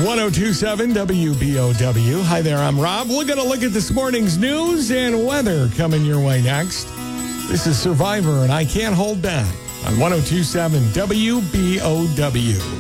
1027 WBOW. Hi there, I'm Rob. We're going to look at this morning's news and weather coming your way next. This is Survivor, and I Can't Hold Back on 1027 WBOW.